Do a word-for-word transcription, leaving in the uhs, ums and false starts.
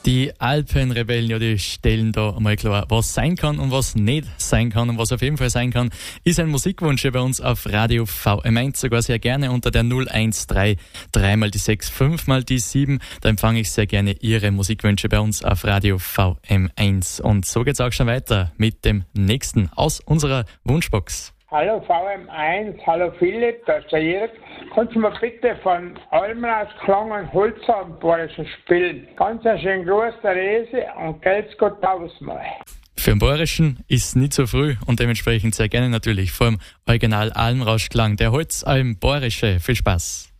Die Alpenrebellen, ja, die stellen da einmal klar, was sein kann und was nicht sein kann. Und was auf jeden Fall sein kann, ist ein Musikwunsch hier bei uns auf Radio V M eins, sogar sehr gerne unter der null eins drei, drei mal die sechs, fünf mal die sieben. Da empfange ich sehr gerne Ihre Musikwünsche bei uns auf Radio V M eins. Und so geht's auch schon weiter mit dem nächsten aus unserer Wunschbox. Hallo V M eins, hallo Philipp, da ist der Jörg. Kannst du mir bitte von Almenhaus Klang und Holzabendbayerischen spielen? Ganz einen schönen Gruß, der Rese, und geht's Gott tausendmal. Für den Bayerischen ist nicht so früh und dementsprechend sehr gerne natürlich vom Original Almrauschklang, der Holzalm Bayerische. Viel Spaß.